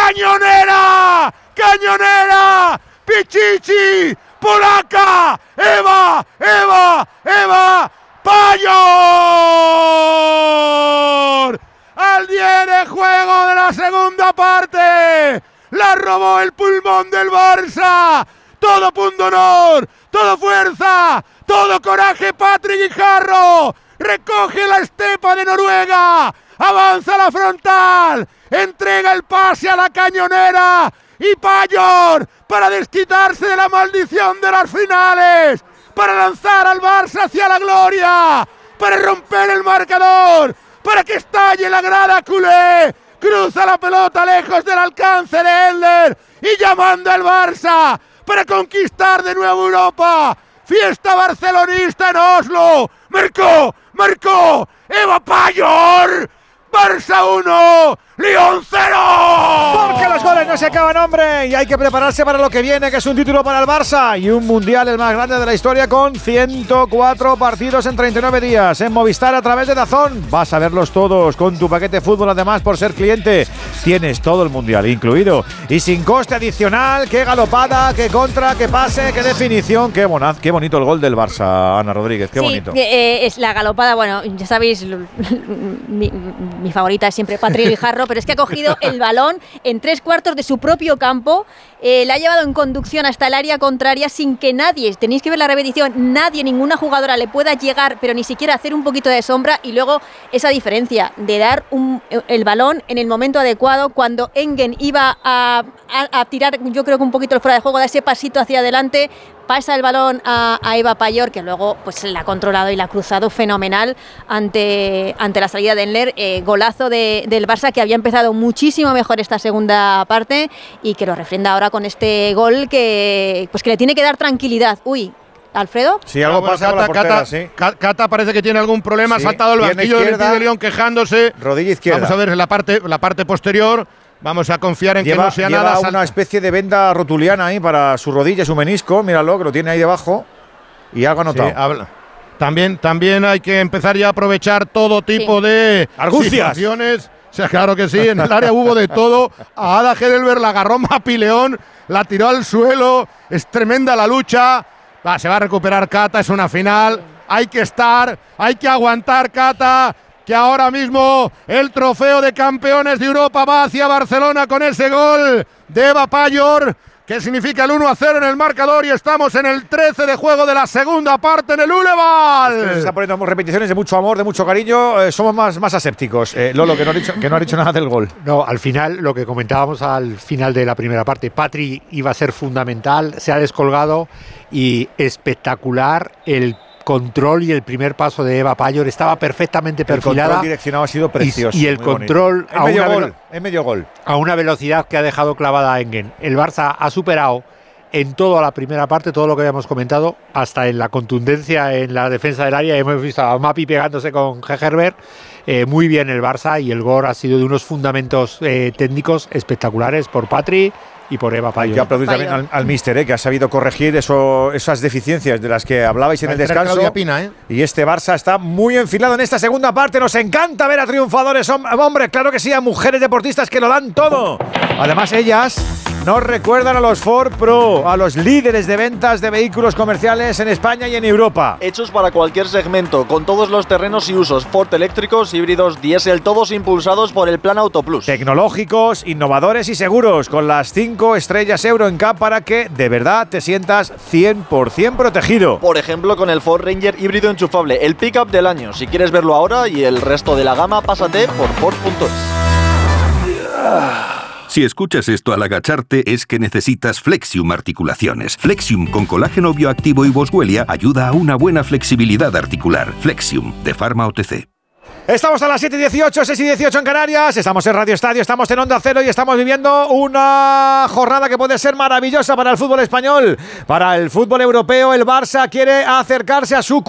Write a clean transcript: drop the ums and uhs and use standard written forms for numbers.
¡Cañonera! ¡Cañonera! ¡Pichichi! ¡Polaca! ¡Eva! ¡Payor! Al 10 de juego de la segunda parte. La robó el pulmón del Barça. Todo pundonor, todo fuerza, todo coraje. Patrick Guijarro recoge la estepa de Noruega. Avanza la frontal. Entrega el pase a la Cañonera. Y Payor para desquitarse de la maldición de las finales. Para lanzar al Barça hacia la gloria. Para romper el marcador. Para que estalle la grada culé. Cruza la pelota lejos del alcance de Elder. Y llamando al Barça para conquistar de nuevo Europa. Fiesta barcelonista en Oslo. Marcó Eva Payor. Barça 1, Lyon 0. Porque los goles no se acaban, hombre, y hay que prepararse para lo que viene, que es un título para el Barça y un mundial el más grande de la historia, con 104 partidos en 39 días en Movistar a través de DAZN. Vas a verlos todos con tu paquete fútbol. Además, por ser cliente tienes todo el mundial incluido y sin coste adicional. Qué galopada, qué contra, qué pase, qué definición. Qué bonito el gol del Barça, Ana Rodríguez, qué bonito. Es la galopada. Bueno, ya sabéis, mi favorita es siempre Patrick Guijarro, pero es que ha cogido el balón en 3/4 de su propio campo, la ha llevado en conducción hasta el área contraria sin que nadie, tenéis que ver la repetición, ninguna jugadora le pueda llegar, pero ni siquiera hacer un poquito de sombra. Y luego esa diferencia de dar el balón en el momento adecuado, cuando Engen iba a tirar, yo creo que un poquito el fuera de juego, da ese pasito hacia adelante, pasa el balón a Eva Payor, que luego pues la ha controlado y la ha cruzado fenomenal ante la salida de Enler. Golazo del Barça, que había empezado muchísimo mejor esta segunda parte y que lo refrenda ahora con este gol que le tiene que dar tranquilidad. Uy, ¿Alfredo? Sí, algo pasa con la portera, sí. Cata parece que tiene algún problema, sí. Ha saltado el banquillo de León quejándose. Rodilla izquierda. Vamos a ver la parte posterior. Vamos a confiar en que no sea nada. Lleva una especie de venda rotuliana ahí para su rodilla, su menisco. Míralo, que lo tiene ahí debajo. Y algo anotado. Sí, también hay que empezar ya a aprovechar todo tipo de situaciones. O sea, claro que sí, en el área hubo de todo. A Ada Heidelberg la agarró Mapileón, la tiró al suelo. Es tremenda la lucha. Se va a recuperar Cata, es una final. Hay que aguantar, Cata, que ahora mismo el trofeo de campeones de Europa va hacia Barcelona con ese gol de Eva Payor, que significa el 1-0 en el marcador, y estamos en el 13 de juego de la segunda parte en el Uleval. Se está poniendo repeticiones de mucho amor, de mucho cariño. Somos más asépticos. Lolo, que no ha dicho nada del gol. No, al final, lo que comentábamos al final de la primera parte, Patri iba a ser fundamental, se ha descolgado, y espectacular el control y el primer paso de Eva Payor. Estaba perfectamente perfilada. El control direccionado ha sido precioso. Y el control en medio gol. A una velocidad que ha dejado clavada a Engen. El Barça ha superado en toda la primera parte, todo lo que habíamos comentado, hasta en la contundencia en la defensa del área. Hemos visto a Mapi pegándose con Heidelberg. Muy bien el Barça, y el gol ha sido de unos fundamentos técnicos espectaculares por Patri y por Eva Payor. Hay que aplaudir también al míster, que ha sabido corregir esas deficiencias de las que hablabais en el descanso. Pina, Y este Barça está muy enfilado en esta segunda parte. Nos encanta ver a triunfadores, hombre, claro que sí, a mujeres deportistas que lo dan todo. Además, ellas nos recuerdan a los Ford Pro, a los líderes de ventas de vehículos comerciales en España y en Europa. Hechos para cualquier segmento, con todos los terrenos y usos: Ford eléctricos, híbridos, diésel, todos impulsados por el Plan Auto Plus. Tecnológicos, innovadores y seguros, con las 5 estrellas Euro NCAP para que de verdad te sientas 100% protegido. Por ejemplo, con el Ford Ranger híbrido enchufable, el pickup del año. Si quieres verlo ahora y el resto de la gama, pásate por Ford.es. Si escuchas esto al agacharte, es que necesitas Flexium Articulaciones. Flexium con colágeno bioactivo y boswellia ayuda a una buena flexibilidad articular. Flexium, de Pharma OTC. Estamos a las 7:18, 6:18 en Canarias. Estamos en Radio Estadio, estamos en Onda Cero y estamos viviendo una jornada que puede ser maravillosa para el fútbol español, para el fútbol europeo. El Barça quiere acercarse a su